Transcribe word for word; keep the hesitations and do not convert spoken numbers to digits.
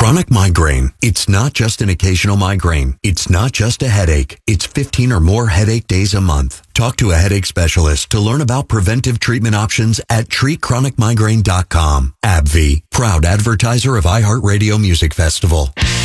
Chronic migraine. It's not just an occasional migraine. It's not just a headache. It's fifteen or more headache days a month. Talk to a headache specialist to learn about preventive treatment options at treat chronic migraine dot com. AbbVie, proud advertiser of iHeartRadio Music Festival.